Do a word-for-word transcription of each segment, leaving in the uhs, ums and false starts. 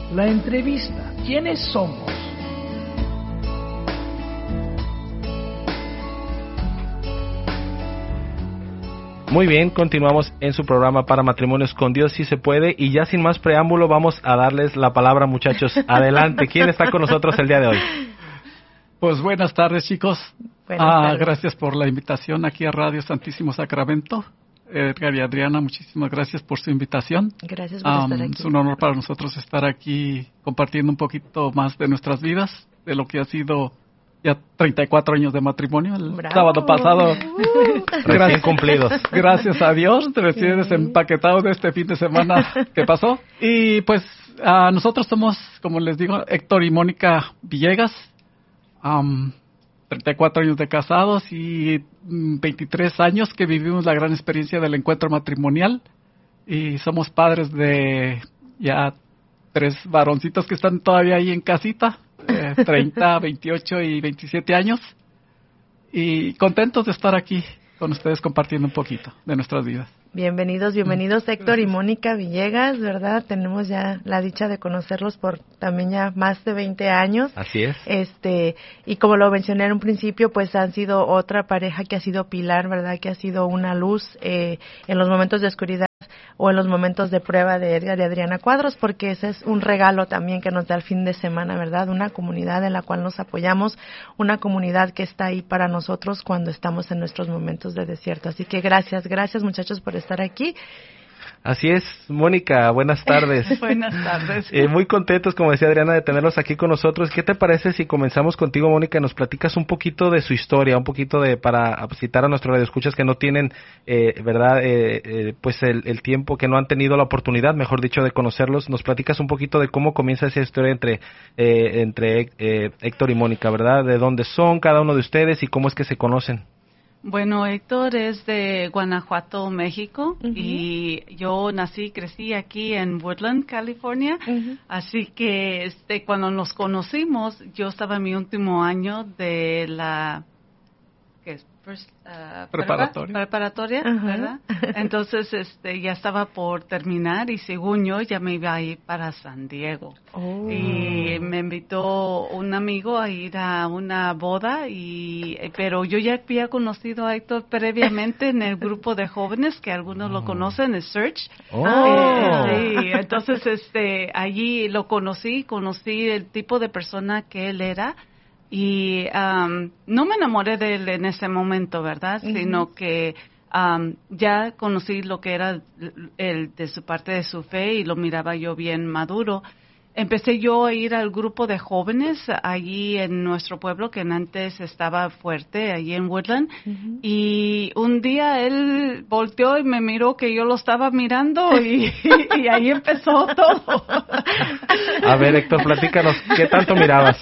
La entrevista. ¿Quiénes somos? Muy bien, continuamos en su programa Para Matrimonios con Dios Si Se Puede, y ya sin más preámbulo vamos a darles la palabra, muchachos. Adelante, ¿quién está con nosotros el día de hoy? Pues buenas tardes, chicos. Buenas ah, tardes. Gracias por la invitación aquí a Radio Santísimo Sacramento. Edgar y Adriana, muchísimas gracias por su invitación. Gracias por um, estar aquí. Es un honor para nosotros estar aquí compartiendo un poquito más de nuestras vidas, de lo que ha sido ya treinta y cuatro años de matrimonio. El Bravo. sábado pasado. Uh. Recién cumplidos. Gracias a Dios, recién Sí. desempaquetado de este fin de semana que pasó. Y pues uh, nosotros somos, como les digo, Héctor y Mónica Villegas. Um, treinta y cuatro años de casados y mm, veintitrés años que vivimos la gran experiencia del encuentro matrimonial. Y somos padres de ya tres varoncitos que están todavía ahí en casita. Eh, treinta, veintiocho y veintisiete años, y contentos de estar aquí con ustedes compartiendo un poquito de nuestras vidas. Bienvenidos, bienvenidos Héctor y Mónica Villegas, ¿verdad? Tenemos ya la dicha de conocerlos por también ya más de veinte años. Así es. Este, y como lo mencioné en un principio, pues han sido otra pareja que ha sido pilar, ¿verdad? Que ha sido una luz eh, en los momentos de oscuridad o en los momentos de prueba de Edgar y Adriana Cuadros, porque ese es un regalo también que nos da el fin de semana, ¿verdad? Una comunidad en la cual nos apoyamos, una comunidad que está ahí para nosotros cuando estamos en nuestros momentos de desierto. Así que gracias, gracias muchachos por estar aquí. Así es, Mónica, buenas tardes. Buenas tardes. Eh, muy contentos, como decía Adriana, de tenerlos aquí con nosotros. ¿Qué te parece si comenzamos contigo, Mónica, y nos platicas un poquito de su historia, un poquito de, para citar a nuestros radioescuchas que no tienen, eh, verdad, eh, eh, pues el, el tiempo, que no han tenido la oportunidad, mejor dicho, de conocerlos. Nos platicas un poquito de cómo comienza esa historia entre, eh, entre eh, Héctor y Mónica, ¿verdad? De dónde son cada uno de ustedes y cómo es que se conocen. Bueno, Héctor es de Guanajuato, México, Uh-huh. y yo nací y crecí aquí en Woodland, California. Uh-huh. Así que este, cuando nos conocimos, yo estaba en mi último año de la ¿qué es? First, uh, Preparatoria. preparatoria, Uh-huh. ¿verdad? Entonces, este, ya estaba por terminar y según yo ya me iba a ir para San Diego. Oh. Y me invitó un amigo a ir a una boda, y pero yo ya había conocido a Héctor previamente en el grupo de jóvenes, que algunos lo conocen, el Search. Oh. Eh, sí, entonces este, allí lo conocí, conocí el tipo de persona que él era. Y um, no me enamoré de él en ese momento, ¿verdad? Uh-huh. Sino que um, ya conocí lo que era el, de su parte de su fe, y lo miraba yo bien maduro. Empecé yo a ir al grupo de jóvenes allí en nuestro pueblo, que antes estaba fuerte, allí en Woodland. Uh-huh. Y un día él volteó y me miró que yo lo estaba mirando, y, y ahí empezó todo. A ver, Héctor, platícanos, ¿qué tanto mirabas?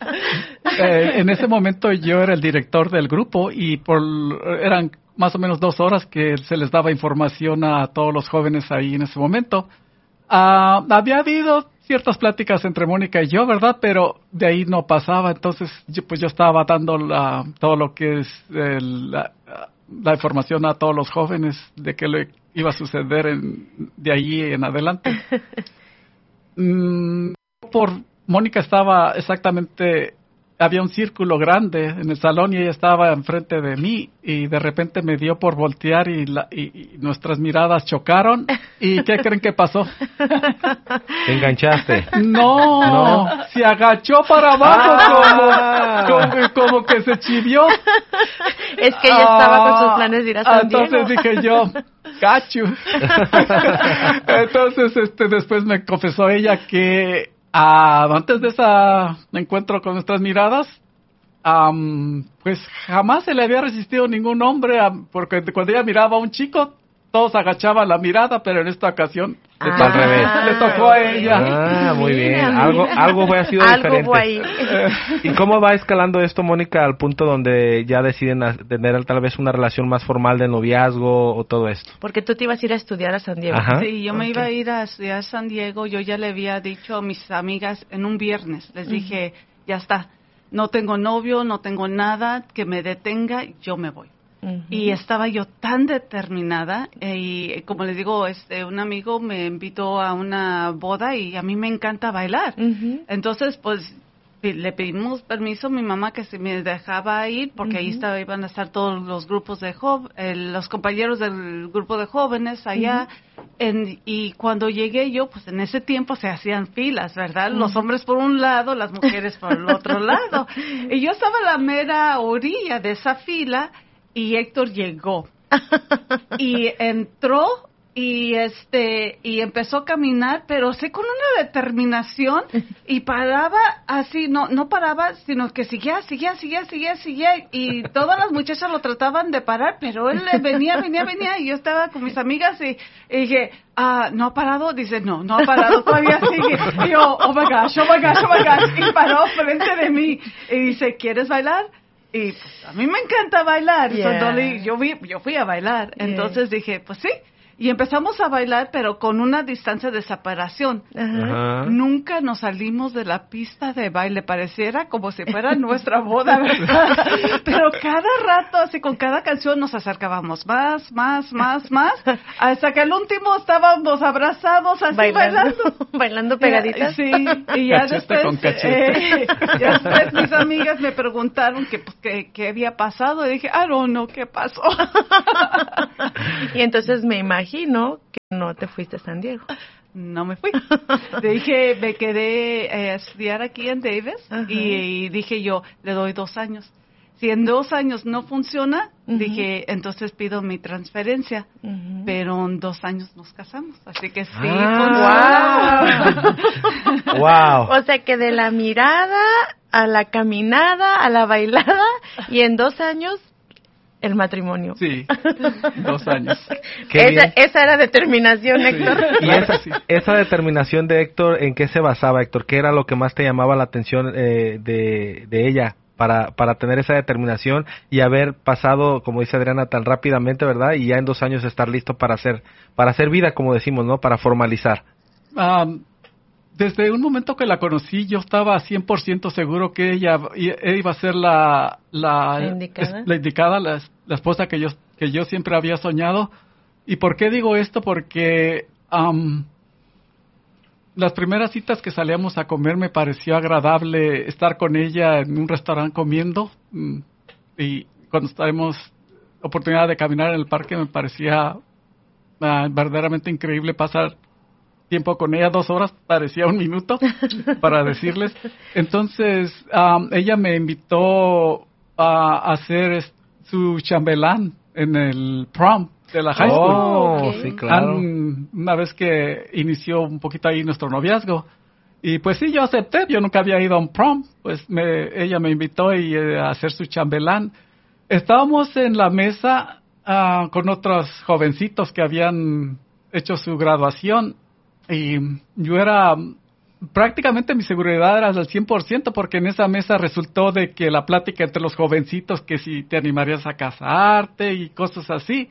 Eh, en ese momento yo era el director del grupo, y por eran más o menos dos horas que se les daba información a todos los jóvenes ahí en ese momento. Uh, había habido ciertas pláticas entre Mónica y yo, ¿verdad? Pero de ahí no pasaba. Entonces, yo, pues yo estaba dando la, todo lo que es el, la, la información a todos los jóvenes de qué le iba a suceder en, de ahí en adelante. mm, por Mónica estaba exactamente, había un círculo grande en el salón y ella estaba enfrente de mí, y de repente me dio por voltear y, la, y, y nuestras miradas chocaron. ¿Y qué creen que pasó? ¿Te enganchaste? No, No. se agachó para abajo Ah. como, como, como que se chivió. Es que ella estaba con sus planes de ir a San Diego. Entonces dije yo, gacho. Entonces este, después me confesó ella que ah, antes de ese encuentro con nuestras miradas, um, pues jamás se le había resistido ningún hombre, a, porque cuando ella miraba a un chico, todos agachaban la mirada, pero en esta ocasión le, Ah, tocó, al revés. le tocó a ella. Ah, muy bien. Mira, Algo, mira. algo fue, ha sido Algo diferente. fue ahí. ¿Y cómo va escalando esto, Mónica, al punto donde ya deciden a- tener tal vez una relación más formal de noviazgo o todo esto? Porque tú te ibas a ir a estudiar a San Diego. Ajá. Sí, yo me Ok. iba a ir a estudiar a San Diego. Yo ya le había dicho a mis amigas en un viernes, les dije, ya está, no tengo novio, no tengo nada que me detenga, yo me voy. Uh-huh. Y estaba yo tan determinada, eh, y como les digo, este, un amigo me invitó a una boda y a mí me encanta bailar. Uh-huh. Entonces, pues, le pedimos permiso a mi mamá que se me dejaba ir, porque uh-huh. ahí estaba, iban a estar todos los grupos de jóvenes, eh, los compañeros del grupo de jóvenes allá. Uh-huh. En, y cuando llegué yo, pues en ese tiempo se hacían filas, ¿verdad? Uh-huh. Los hombres por un lado, las mujeres por el otro lado. Y yo estaba a la mera orilla de esa fila, y Héctor llegó y entró y este y empezó a caminar, pero sí con una determinación, y paraba así, no no paraba, sino que seguía, seguía, seguía, seguía, seguía, y todas las muchachas lo trataban de parar, pero él venía, venía, venía, y yo estaba con mis amigas y, y dije, ah, ¿no ha parado? Dice, no, no ha parado, todavía sigue. Y yo, oh my gosh, oh my gosh, oh my gosh, y paró frente de mí y dice, ¿quieres bailar? Y pues, a mí me encanta bailar, yeah. so, yo, vi, yo fui a bailar, yeah. Entonces dije, pues sí, y empezamos a bailar, pero con una distancia de separación. Uh-huh. Nunca nos salimos de la pista de baile, pareciera como si fuera nuestra boda, ¿verdad? Pero cada rato, así con cada canción nos acercábamos más, más, más, más, hasta que al último estábamos abrazados, así bailando. Bailando, bailando pegaditas. Sí, y ya cachete después, con cachete. Eh, ya después mis amigas me preguntaron que, pues, que, que había pasado, y dije, ah, no, no, ¿qué pasó? Y entonces me imagino Imagino que no te fuiste a San Diego. No me fui. Dije, me quedé eh, a estudiar aquí en Davis, uh-huh. y, y dije yo, le doy dos años. Si en dos años no funciona, uh-huh. dije, entonces pido mi transferencia. Uh-huh. Pero en dos años nos casamos, así que sí. Ah, wow. Wow. O sea que de la mirada a la caminada, a la bailada, y en dos años el matrimonio. Sí, dos años. Esa, esa era determinación, Héctor. Sí. Y esa, esa determinación de Héctor, ¿en qué se basaba, Héctor? ¿Qué era lo que más te llamaba la atención eh, de, de ella para, para tener esa determinación y haber pasado, como dice Adriana, tan rápidamente, ¿verdad? Y ya en dos años estar listo para hacer, para hacer vida, como decimos, ¿no? Para formalizar. Um, Desde un momento que la conocí, yo estaba cien por ciento seguro que ella iba a ser la, la, ¿La indicada, es, la, indicada la, la esposa que yo, que yo siempre había soñado. ¿Y por qué digo esto? Porque um, las primeras citas que salíamos a comer me pareció agradable estar con ella en un restaurante comiendo. Y cuando estábamos oportunidad de caminar en el parque me parecía uh, verdaderamente increíble pasar tiempo con ella, dos horas, parecía un minuto, para decirles. Entonces, um, ella me invitó a hacer su chambelán en el prom de la high school. Oh, okay. Sí, claro. Um, una vez que inició un poquito ahí nuestro noviazgo. Y pues sí, yo acepté, yo nunca había ido a un prom, pues me, ella me invitó y, eh, a hacer su chambelán. Estábamos en la mesa uh, con otros jovencitos que habían hecho su graduación. Y yo era, prácticamente mi seguridad era al cien por ciento, porque en esa mesa resultó de que la plática entre los jovencitos, que si te animarías a casarte y cosas así.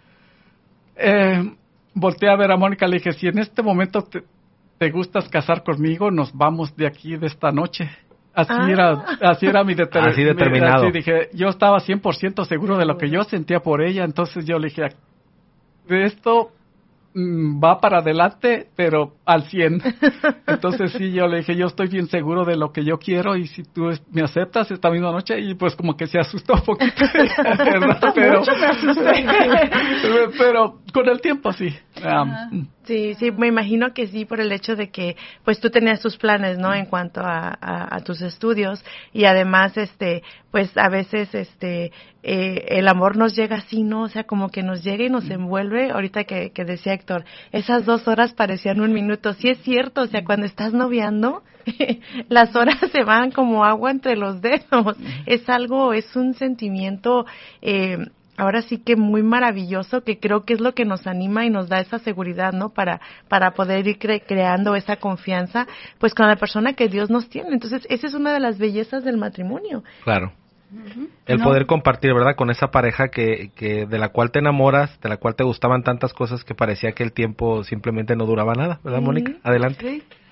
Eh, volteé a ver a Mónica, le dije, si en este momento te, te gustas casar conmigo, nos vamos de aquí de esta noche. Así ah. era así era mi deter- así determinado. Así dije, yo estaba cien por ciento seguro de lo que yo sentía por ella, entonces yo le dije, de esto va para adelante, pero al cien. Entonces sí, yo le dije, yo estoy bien seguro de lo que yo quiero y si tú me aceptas esta misma noche, y pues como que se asustó un poquito, ¿verdad? Pero, mucho me asusté. pero, pero con el tiempo sí. Um, sí, sí, me imagino que sí, por el hecho de que pues tú tenías tus planes, ¿no? En cuanto a, a, a tus estudios, y además, este, pues a veces, este, eh, el amor nos llega así, ¿no? O sea, como que nos llega y nos envuelve. Ahorita que, que decía Héctor, esas dos horas parecían un minuto. Sí es cierto, o sea, cuando estás noviando, las horas se van como agua entre los dedos. Es algo, es un sentimiento, eh, ahora sí que muy maravilloso, que creo que es lo que nos anima y nos da esa seguridad, ¿no? Para, para poder ir cre- creando esa confianza, pues con la persona que Dios nos tiene. Entonces, esa es una de las bellezas del matrimonio. Claro. Uh-huh. El no. poder compartir, ¿verdad? Con esa pareja que, que de la cual te enamoras, de la cual te gustaban tantas cosas que parecía que el tiempo simplemente no duraba nada, ¿verdad, uh-huh. Mónica? Adelante. Sí.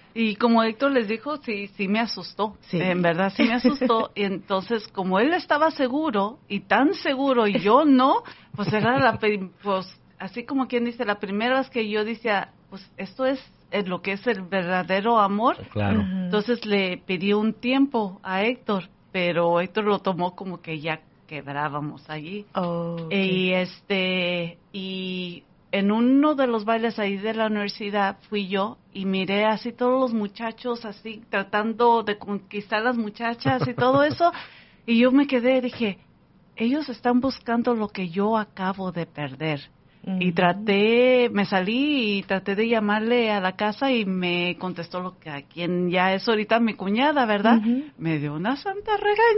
Y como Héctor les dijo, sí, sí me asustó. Sí. En verdad sí me asustó. Y entonces, como él estaba seguro, y tan seguro, y yo no, pues era la, pues, así como quien dice, la primera vez que yo decía, pues esto es lo que es el verdadero amor. Claro. Ujú. Entonces le pedí un tiempo a Héctor, pero Héctor lo tomó como que ya quebrábamos allí. Oh, okay. Y este, y en uno de los bailes ahí de la universidad fui yo y miré así todos los muchachos así tratando de conquistar las muchachas y todo eso, y yo me quedé, dije, ellos están buscando lo que yo acabo de perder. Uh-huh. Y traté, me salí y traté de llamarle a la casa y me contestó lo que a quien ya es ahorita mi cuñada, ¿verdad? Uh-huh. Me dio una santa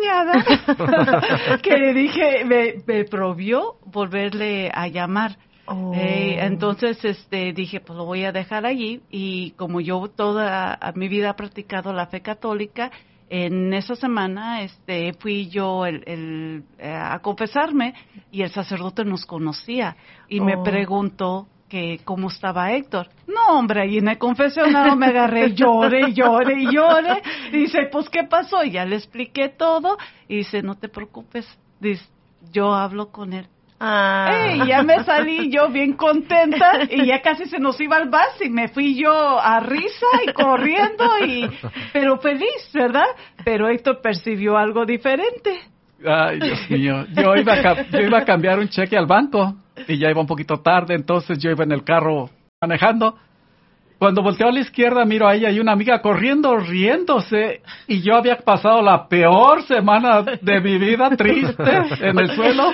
regañada que dije, me, me prohibió volverle a llamar. Oh. Eh, entonces este dije, pues lo voy a dejar allí, y como yo toda mi vida he practicado la fe católica, en esa semana este fui yo el, el, eh, a confesarme, y el sacerdote nos conocía y oh. me preguntó que cómo estaba Héctor. No, hombre, ahí en el confesionario me agarré, lloré, lloré, lloré. Dice, pues, ¿qué pasó? Y ya le expliqué todo, y dice, no te preocupes, dice, yo hablo con él. Ah. Hey, ya me salí yo bien contenta, y ya casi se nos iba el bus, y me fui yo a risa y corriendo, y pero feliz, ¿verdad? Pero Héctor percibió algo diferente. Ay, Dios mío, yo iba, a, yo iba a cambiar un cheque al banco y ya iba un poquito tarde, entonces yo iba en el carro manejando. Cuando volteo a la izquierda, miro a ella y una amiga corriendo, riéndose, y yo había pasado la peor semana de mi vida, triste, en el suelo.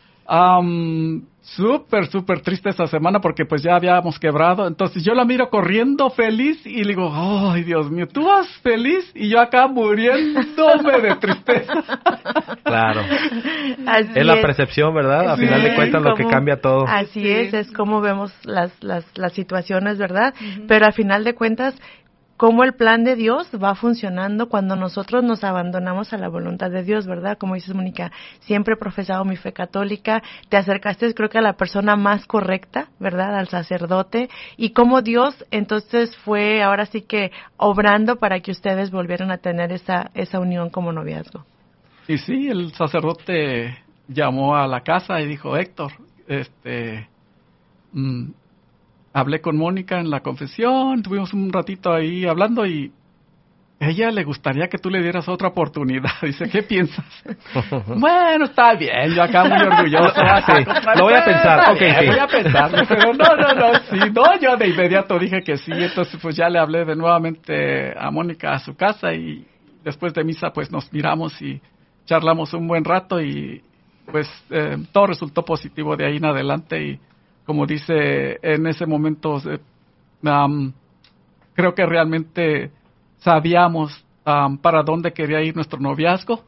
Um, súper, súper triste esa semana porque pues ya habíamos quebrado. Entonces yo la miro corriendo feliz y le digo, ay, Dios mío, ¿tú vas feliz? Y yo acá muriéndome de tristeza. Claro. Así es la es. percepción, ¿verdad? A Sí, final de cuentas lo como, que cambia todo. Así sí. es, es como vemos las, las, las situaciones, ¿verdad? Uh-huh. Pero a final de cuentas, cómo el plan de Dios va funcionando cuando nosotros nos abandonamos a la voluntad de Dios, ¿verdad? Como dices, Mónica, siempre he profesado mi fe católica, te acercaste creo que a la persona más correcta, ¿verdad? Al sacerdote, y cómo Dios entonces fue ahora sí que obrando para que ustedes volvieran a tener esa, esa unión como noviazgo. Y sí, el sacerdote llamó a la casa y dijo, Héctor, este... Mmm, hablé con Mónica en la confesión, tuvimos un ratito ahí hablando y a ella le gustaría que tú le dieras otra oportunidad. Dice, ¿qué piensas? Bueno, está bien, yo acá muy orgulloso. Sí, lo voy a pensar, ok, sí. Voy a pensar, pero no, no, no, sí, no, yo de inmediato dije que sí, entonces pues ya le hablé de nuevamente a Mónica a su casa y después de misa pues nos miramos y charlamos un buen rato y pues eh, todo resultó positivo de ahí en adelante y como dice, en ese momento eh, um, creo que realmente sabíamos um, para dónde quería ir nuestro noviazgo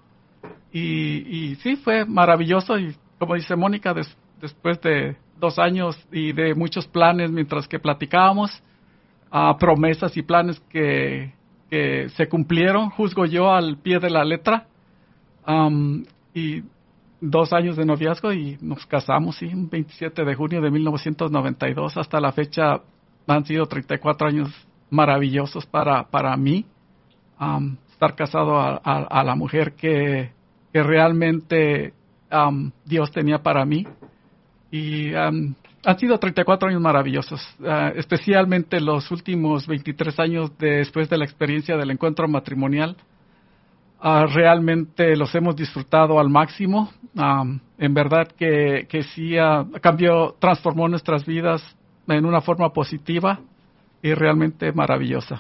y, y sí, fue maravilloso y como dice Mónica, des, después de dos años y de muchos planes mientras que platicábamos, uh, promesas y planes que, que se cumplieron, juzgo yo al pie de la letra, um, y dos años de noviazgo y nos casamos, sí, un veintisiete de junio de mil novecientos noventa y dos. Hasta la fecha han sido treinta y cuatro años maravillosos para, para mí. Um, estar casado a, a, a la mujer que, que realmente um, Dios tenía para mí. Y um, han sido treinta y cuatro años maravillosos, uh, especialmente los últimos veintitrés años después de la experiencia del encuentro matrimonial. Uh, realmente los hemos disfrutado al máximo. Um, en verdad que, que sí uh, cambió, transformó nuestras vidas en una forma positiva y realmente maravillosa.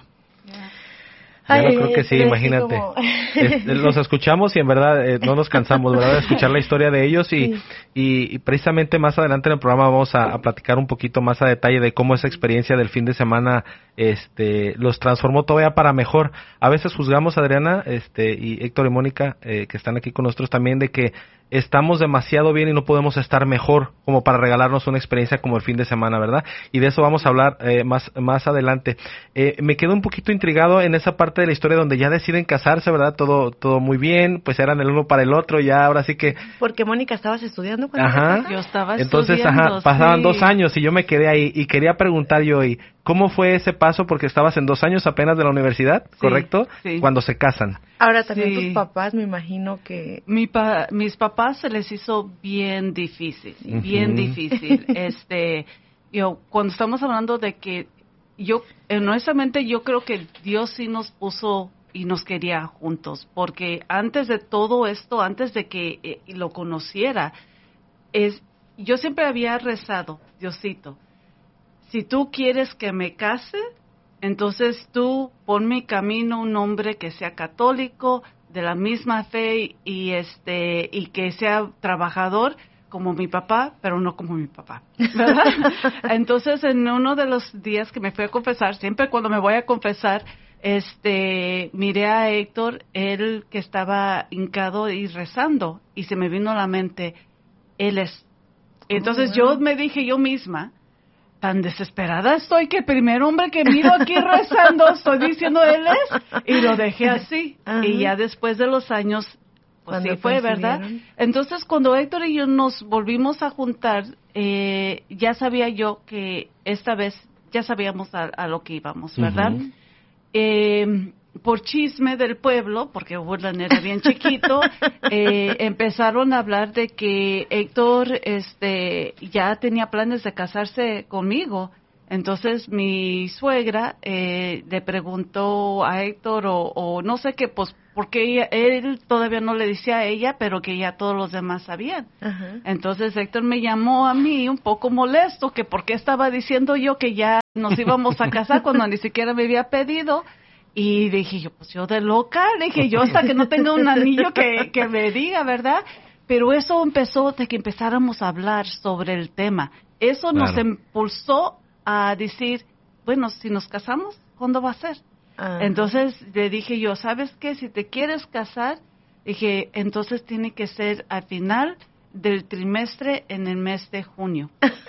Yo no creo que sí, imagínate. Como... Es, los escuchamos y en verdad eh, no nos cansamos, ¿verdad? De escuchar la historia de ellos y, sí. y, y precisamente más adelante en el programa vamos a, a platicar un poquito más a detalle de cómo esa experiencia del fin de semana este los transformó todavía para mejor. A veces juzgamos, Adriana, este y Héctor y Mónica, eh, que están aquí con nosotros también, de que estamos demasiado bien y no podemos estar mejor como para regalarnos una experiencia como el fin de semana, ¿verdad? Y de eso vamos a hablar eh, más más adelante. Eh, me quedo un poquito intrigado en esa parte de la historia donde ya deciden casarse, ¿verdad? Todo todo muy bien, pues eran el uno para el otro, ya ahora sí que... Porque Mónica, ¿estabas estudiando cuando ajá. Yo estaba Entonces, estudiando, ajá, pasaban sí. dos años y yo me quedé ahí y quería preguntar yo, y ¿Cómo fue ese paso? Porque estabas en dos años apenas de la universidad, sí, ¿correcto? Sí. Cuando se casan. Ahora también Sí. tus papás, me imagino que... Mi pa, mis papás se les hizo bien difícil, Uh-huh. bien difícil. Este, yo, cuando estamos hablando de que yo, honestamente, yo creo que Dios sí nos puso y nos quería juntos, porque antes de todo esto, antes de que eh, lo conociera, es, yo siempre había rezado, Diosito, si tú quieres que me case, entonces tú pon mi camino un hombre que sea católico, de la misma fe y este y que sea trabajador como mi papá, pero no como mi papá, ¿verdad? Entonces, en uno de los días que me fui a confesar, siempre cuando me voy a confesar, este, miré a Héctor, él que estaba hincado y rezando, y se me vino a la mente, él es. Entonces Oh, wow. yo me dije yo misma, tan desesperada estoy que el primer hombre que miro aquí rezando, estoy diciendo él es, y lo dejé así. Ajá. Y ya después de los años, pues Cuando sí fue, ¿verdad? coincidieron. Entonces, cuando Héctor y yo nos volvimos a juntar, eh, ya sabía yo que esta vez ya sabíamos a, a lo que íbamos, ¿verdad? Ujú. Eh, por chisme del pueblo, porque Woodland era bien chiquito, eh, empezaron a hablar de que Héctor este, ya tenía planes de casarse conmigo. Entonces mi suegra eh, le preguntó a Héctor, o, o no sé qué, pues, porque ella, él todavía no le decía a ella, pero que ya todos los demás sabían. Ajá. Entonces Héctor me llamó a mí un poco molesto, que por qué estaba diciendo yo que ya nos íbamos a casar cuando ni siquiera me había pedido. Y dije yo, pues yo de loca, dije yo hasta que no tenga un anillo que, que me diga, ¿verdad? Pero eso empezó de que empezáramos a hablar sobre el tema. Eso Claro. nos impulsó a decir, bueno, si nos casamos, ¿cuándo va a ser? Ah. Entonces le dije yo, ¿sabes qué? Si te quieres casar, dije, entonces tiene que ser al final del trimestre en el mes de junio.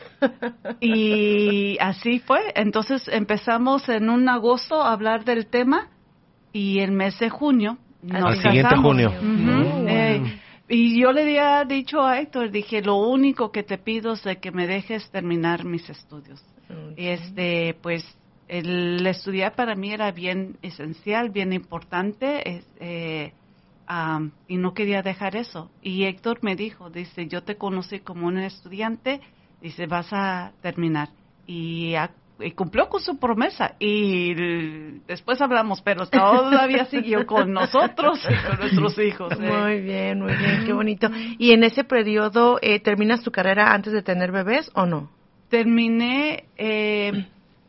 Y así fue. Entonces empezamos en un agosto a hablar del tema y el mes de junio nos Al siguiente casamos. junio. Ujú. Oh, Eh, wow. y yo le había dicho a Héctor, dije, lo único que te pido es de que me dejes terminar mis estudios. Ok. Y este, pues, el estudiar para mí era bien esencial, bien importante, es, eh, um, y no quería dejar eso. Y Héctor me dijo, dice, yo te conocí como un estudiante, dice, vas a terminar. Y, a- y cumplió con su promesa. Y l- después hablamos, pero todavía siguió con nosotros y con nuestros hijos. eh. Muy bien, muy bien, qué bonito. ¿Y en ese periodo eh, terminas tu carrera antes de tener bebés o no? Terminé eh,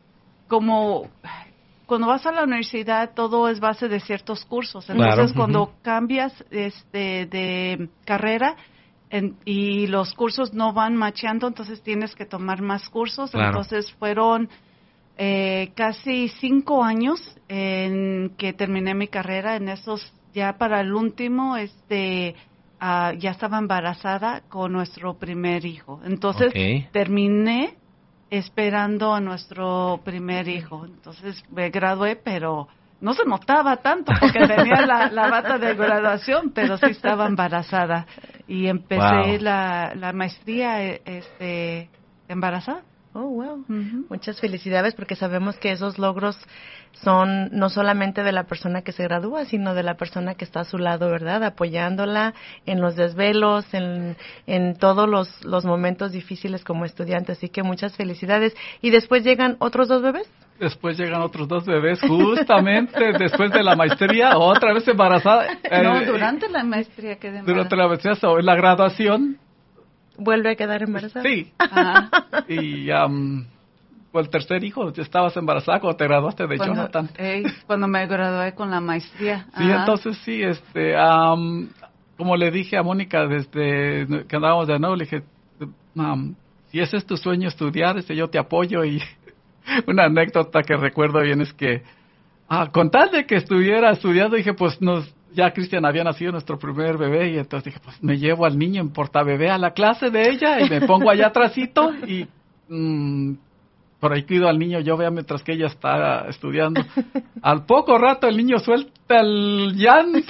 como cuando vas a la universidad todo es base de ciertos cursos. Entonces Claro, cuando ujú. cambias este de carrera en- y los cursos no van macheando, entonces tienes que tomar más cursos. Claro. Entonces fueron eh, casi cinco años en que terminé mi carrera. En esos ya para el último este ah, ya estaba embarazada con nuestro primer hijo. Entonces Ok. terminé esperando a nuestro primer hijo. Entonces me gradué, pero no se notaba tanto porque tenía la, la bata de graduación, pero sí estaba embarazada. Y empecé Wow. la, la maestría eh, este, embarazada. Oh, wow. Ujú. Muchas felicidades porque sabemos que esos logros son no solamente de la persona que se gradúa, sino de la persona que está a su lado, ¿verdad? Apoyándola en los desvelos, en, en todos los, los momentos difíciles como estudiante. Así que muchas felicidades. ¿Y después llegan otros dos bebés? Después llegan otros dos bebés, justamente después de la maestría, otra vez embarazada. No, Eh, durante la maestría quedé Durante la maestría, sobre la graduación, ¿Vuelve a quedar embarazada? sí. Ajá. Y um, fue el tercer hijo, ya estabas embarazada cuando te graduaste de Cuando, Jonathan. eh, cuando me gradué con la maestría. Sí, Ajá. entonces sí, este, am, como le dije a Mónica desde que andábamos de nuevo, le dije, am, si ese es tu sueño estudiar, este, yo te apoyo. Y una anécdota que recuerdo bien es que, ah, con tal de que estuviera estudiando, dije, pues nos, ya Cristian había nacido nuestro primer bebé, y entonces dije, pues me llevo al niño en portabebé a la clase de ella y me pongo allá atrásito y mm, por ahí cuido al niño, yo vea mientras que ella está estudiando. Al poco rato el niño suelta el llanto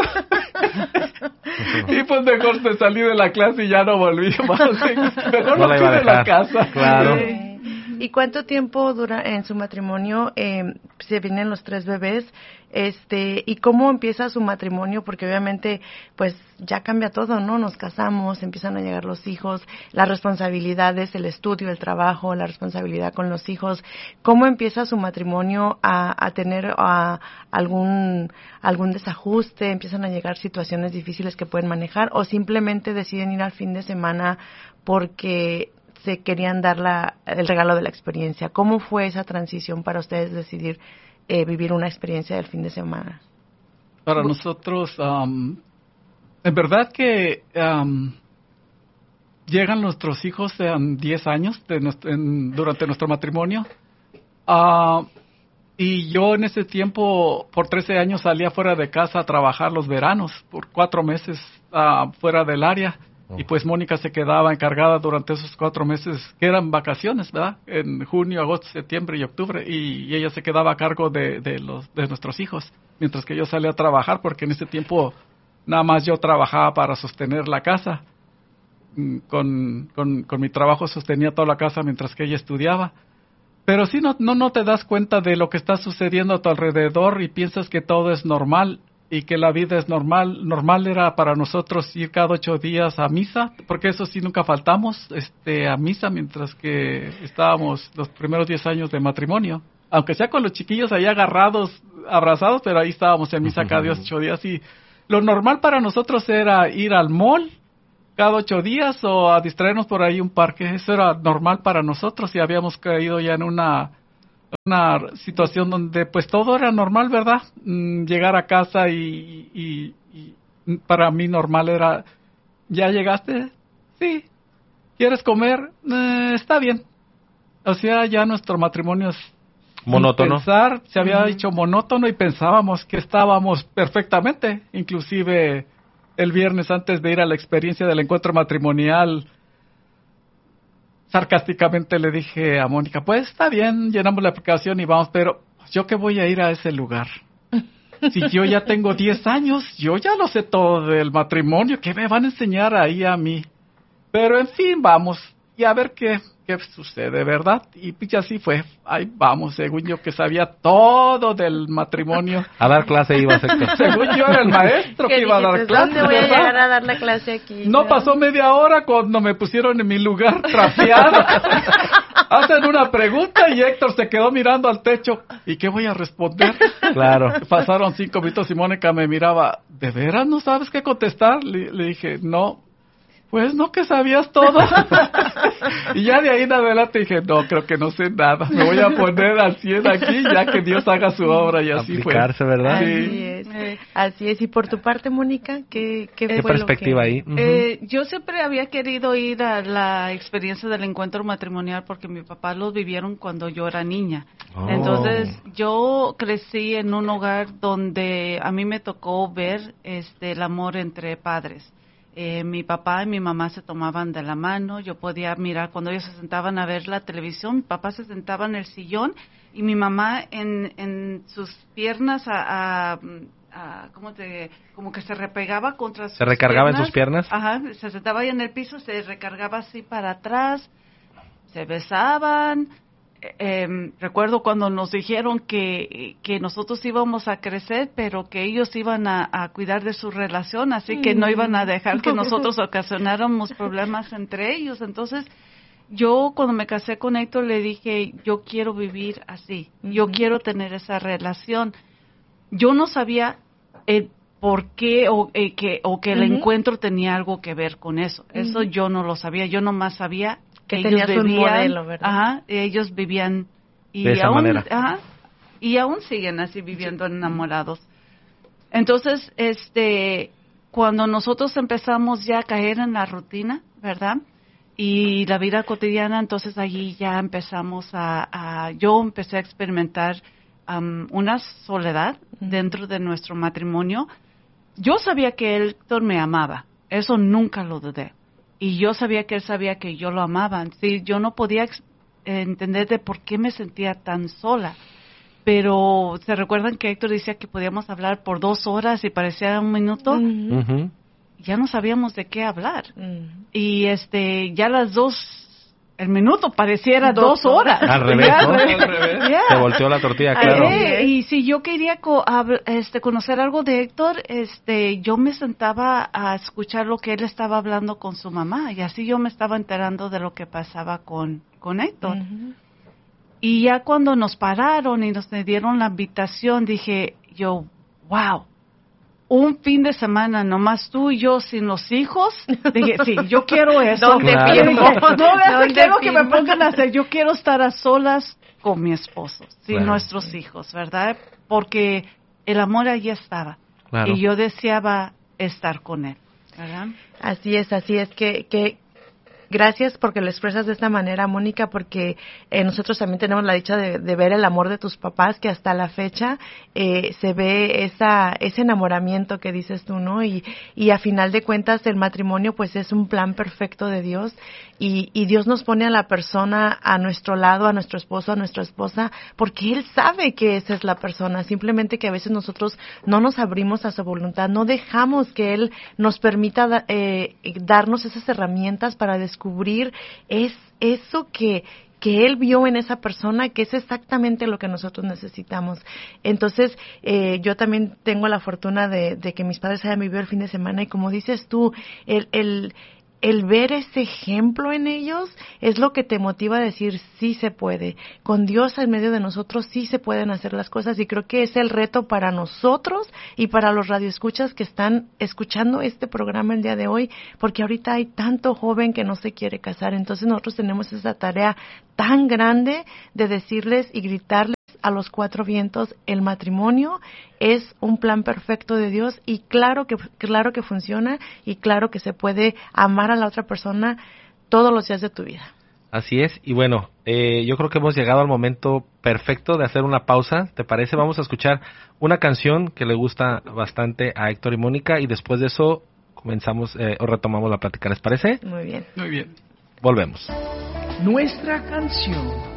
y pues mejor me salí de la clase y ya no volví más. Mejor No lo la iba a cuido en la dejar. casa. Claro. Sí. ¿Y cuánto tiempo dura en su matrimonio? Eh, se vienen los tres bebés, este, ¿y cómo empieza su matrimonio? Porque obviamente, pues, ya cambia todo, ¿no? Nos casamos, empiezan a llegar los hijos, las responsabilidades, el estudio, el trabajo, la responsabilidad con los hijos. ¿Cómo empieza su matrimonio a, a tener a, algún, algún desajuste? ¿Empiezan a llegar situaciones difíciles que pueden manejar? ¿O simplemente deciden ir al fin de semana porque se querían dar la, el regalo de la experiencia? ¿Cómo fue esa transición para ustedes decidir eh, vivir una experiencia del fin de semana? Para nosotros, um, en verdad que um, llegan nuestros hijos en diez años de nuestro, en, durante nuestro matrimonio. Uh, y yo en ese tiempo, por trece años, salía fuera de casa a trabajar los veranos, por cuatro meses uh, fuera del área. Y pues Mónica se quedaba encargada durante esos cuatro meses, que eran vacaciones, ¿verdad? En junio, agosto, septiembre y octubre. Y, y ella se quedaba a cargo de, de, los, de nuestros hijos, mientras que yo salía a trabajar, porque en ese tiempo nada más yo trabajaba para sostener la casa. Con, con, con mi trabajo sostenía toda la casa mientras que ella estudiaba. Pero sí, no, no, no te das cuenta de lo que está sucediendo a tu alrededor y piensas que todo es normal. Y que la vida es normal. Normal era para nosotros ir cada ocho días a misa, porque eso sí nunca faltamos este, a misa mientras que estábamos los primeros diez años de matrimonio. Aunque sea con los chiquillos ahí agarrados, abrazados, pero ahí estábamos en misa cada ocho días. Y lo normal para nosotros era ir al mall cada ocho días o a distraernos por ahí un parque. Eso era normal para nosotros y habíamos caído ya en una... una situación donde pues todo era normal, ¿verdad? Mm, llegar a casa y, y, y para mí normal era, ¿ya llegaste? Sí. ¿Quieres comer? Eh, está bien. O sea, ya nuestro matrimonio es monótono. Pensar, se había uh-huh. hecho monótono y pensábamos que estábamos perfectamente. Inclusive el viernes antes de ir a la experiencia del encuentro matrimonial, sarcásticamente le dije a Mónica, pues está bien, llenamos la aplicación y vamos, pero ¿yo qué voy a ir a ese lugar? Si yo ya tengo diez años, yo ya lo sé todo del matrimonio, ¿qué me van a enseñar ahí a mí? Pero en fin, vamos, y a ver qué, qué sucede, ¿verdad? Y pues así fue, ahí vamos, según yo que sabía todo del matrimonio. A dar clase iba, Héctor. Según yo era el maestro que iba a dar clase. ¿Dónde voy a llegar a dar la clase aquí? No, no pasó media hora cuando me pusieron en mi lugar trapeado. Hacen una pregunta y Héctor se quedó mirando al techo. ¿Y qué voy a responder? Claro. Pasaron cinco minutos y Mónica me miraba. ¿De veras no sabes qué contestar? Le, le dije, no. Pues no, que sabías todo. Y ya de ahí en adelante dije, no, creo que no sé nada. Me voy a poner al cien aquí ya que Dios haga su obra y así fue. Aplicarse, ¿verdad? Así sí. es. Eh, así es. Y por tu parte, Mónica, ¿qué, qué, ¿Qué fue perspectiva lo que... ahí? Uh-huh. Eh, yo siempre había querido ir a la experiencia del encuentro matrimonial porque mi papá los vivieron cuando yo era niña. Oh. Entonces, yo crecí en un hogar donde a mí me tocó ver este el amor entre padres. Eh, mi papá y mi mamá se tomaban de la mano, yo podía mirar cuando ellos se sentaban a ver la televisión, mi papá se sentaba en el sillón y mi mamá en, en sus piernas a, a, a ¿cómo te, como que se repegaba contra sus ¿Se recargaba piernas. en sus piernas? Ajá, se sentaba ahí en el piso, se recargaba así para atrás, se besaban. Eh, recuerdo cuando nos dijeron que, que nosotros íbamos a crecer, pero que ellos iban a, a cuidar de su relación, así que no iban a dejar que nosotros ocasionáramos problemas entre ellos. Entonces, yo cuando me casé con Héctor le dije, yo quiero vivir así, yo uh-huh. quiero tener esa relación. Yo no sabía el por qué o, eh, que, o que el uh-huh. encuentro tenía algo que ver con eso. Eso uh-huh. yo no lo sabía, yo nomás sabía que ellos tenías vivían, un modelo, ¿verdad? Ajá, ellos vivían y de esa aún, manera. Ajá, y aún siguen así viviendo enamorados. Entonces, este, cuando nosotros empezamos ya a caer en la rutina, ¿verdad? Y la vida cotidiana, entonces allí ya empezamos a, a yo empecé a experimentar um, una soledad dentro de nuestro matrimonio. Yo sabía que Héctor me amaba, eso nunca lo dudé. Y yo sabía que él sabía que yo lo amaba. Sí, yo no podía ex- entender de por qué me sentía tan sola. Pero, ¿se recuerdan que Héctor decía que podíamos hablar por dos horas y parecía un minuto? Uh-huh. Uh-huh. Ya no sabíamos de qué hablar. Uh-huh. Y este, ya las dos el minuto pareciera dos, dos horas. Al revés, ¿no? Al revés. Yeah. Se volteó la tortilla, claro. Eh, y si yo quería co- hab- este, conocer algo de Héctor, este, yo me sentaba a escuchar lo que él estaba hablando con su mamá, y así yo me estaba enterando de lo que pasaba con, con Héctor. Uh-huh. Y ya cuando nos pararon y nos dieron la invitación, dije yo, wow, un fin de semana nomás tú y yo sin los hijos. Dije, sí, yo quiero eso. ¿Dónde claro. firmo? No, ¿Dónde quiero que firmo? me pongan a hacer, yo quiero estar a solas con mi esposo, sin claro. nuestros hijos, ¿verdad? Porque el amor allí estaba. Claro. Y yo deseaba estar con él, ¿verdad? Así es, así es, que... que gracias porque lo expresas de esta manera, Mónica, porque eh, nosotros también tenemos la dicha de, de ver el amor de tus papás, que hasta la fecha eh, se ve esa ese enamoramiento que dices tú, ¿no? Y, y a final de cuentas el matrimonio pues es un plan perfecto de Dios, y, y Dios nos pone a la persona a nuestro lado, a nuestro esposo, a nuestra esposa, porque Él sabe que esa es la persona, simplemente que a veces nosotros no nos abrimos a su voluntad, no dejamos que Él nos permita eh, darnos esas herramientas para descubrir descubrir es eso que que él vio en esa persona, que es exactamente lo que nosotros necesitamos. Entonces, eh, yo también tengo la fortuna de, de que mis padres hayan vivido el fin de semana, y como dices tú, el, el el ver ese ejemplo en ellos es lo que te motiva a decir sí se puede. Con Dios en medio de nosotros sí se pueden hacer las cosas, y creo que es el reto para nosotros y para los radioescuchas que están escuchando este programa el día de hoy, porque ahorita hay tanto joven que no se quiere casar. Entonces nosotros tenemos esa tarea tan grande de decirles y gritarles a los cuatro vientos, el matrimonio es un plan perfecto de Dios, y claro que claro que funciona, y claro que se puede amar a la otra persona todos los días de tu vida. Así es, y bueno, eh, yo creo que hemos llegado al momento perfecto de hacer una pausa. ¿Te parece? Vamos a escuchar una canción que le gusta bastante a Héctor y Mónica, y después de eso comenzamos eh, o retomamos la plática. ¿Les parece? Muy bien. Muy bien. Volvemos. Nuestra canción.